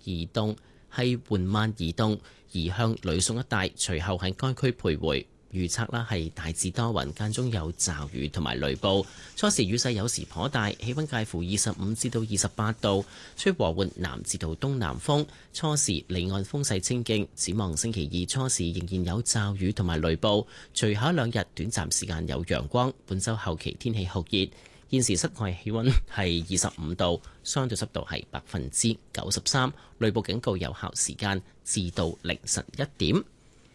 移動係緩慢移動，移向呂宋一帶，隨後喺該區徘徊。預測啦係大致多雲，間中有驟雨同埋雷暴。初時雨勢有時頗大，氣溫介乎25至到28度，吹和緩南至到東南風。初時離岸風勢清勁。展望星期二初時仍然有驟雨同埋雷暴，隨後兩日短暫時間有陽光。本週後期天氣酷熱。現時室外氣溫係25度，相對濕度係93%。雷暴警告有效時間至到凌晨1點。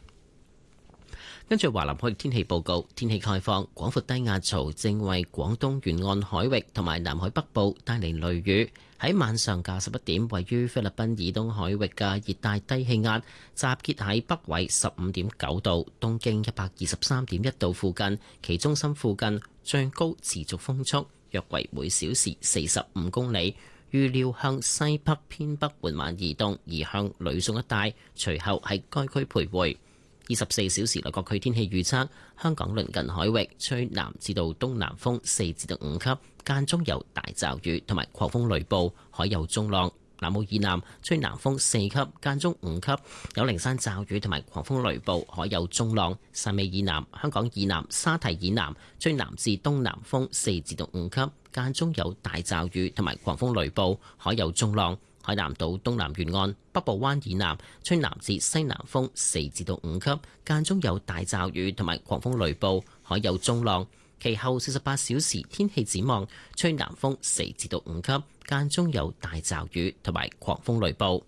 跟住華南海域天氣報告，天氣概況，廣闊低壓槽正為廣東沿岸海域同埋南海北部帶嚟雷雨。喺晚上嘅11點，位於菲律賓以東海域嘅熱帶低氣壓集結喺北緯15.9度、東經123.1度附近，其中心附近最高持續風速約為每小時45公里，預料向西北偏北緩慢移動，移向呂宋一帶，隨後喺該區徘徊。24小時內各區天氣預測：香港鄰近海域吹南至到東南風4至到5級，間中有大驟雨同埋狂風雷暴，海有中浪。南澳以南吹南風4級，間中5級，有零散驟雨同埋狂風雷暴，海有中浪。汕尾以南、香港以南、沙堤以南吹南至東南風4至到5級，間中有大驟雨同埋狂風雷暴，海有中浪。海南島東南沿岸、北部灣以南吹南至西南風4至到5級，間中有大驟雨同埋狂風雷暴，海有中浪。其後48小時天氣展望，吹南風4至到5級，間中有大驟雨同埋狂風雷暴。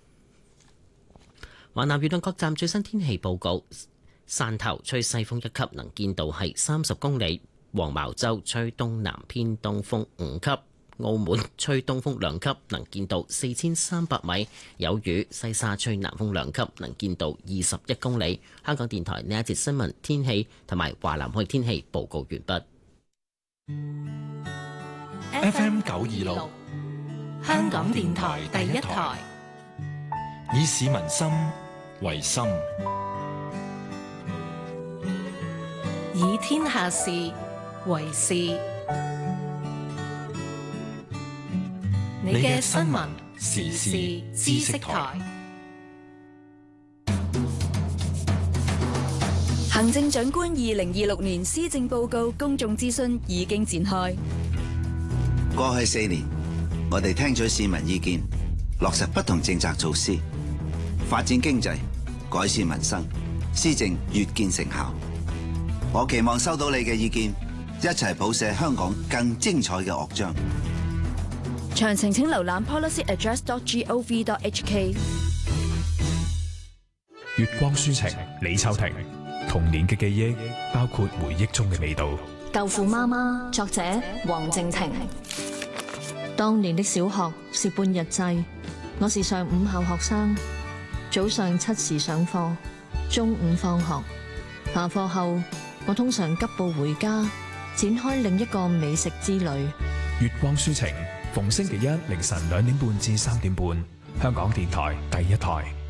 華南沿岸各站最新天氣報告：汕頭吹西風1級，能見度係30公里；黃茅洲吹東南偏東風5級。澳門吹東風2級，能見度4300米，有雨；西沙吹南風2級，能見度21公里。香港電台呢一節新聞天氣同埋華南海天氣報告完畢。 FM 926，香港電台第一台，以市民心為心， 以天下事為事。你嘅新聞時事知識台。 行政長官2026年施政報告公眾諮詢已經展開。 過去4年，我哋聽取市民意見，落實不同政策措施，發展經濟，改善民生，施政越見成效。我期望收到你嘅意見，一齊譜寫香港更精彩嘅樂章。 詳情請瀏覽 policyaddress.gov.hk。 月光書情，李秋婷。童年嘅記憶包括回憶中嘅味道。 豆腐媽媽，作者黃靜婷。當年的小學是半日制，我是上午校學生，早上7時上課，中午放學，下課後我通常急步回家，展開另一個美食之旅。 月光書情，逢星期一凌晨2點半至3點半，香港電台第一台。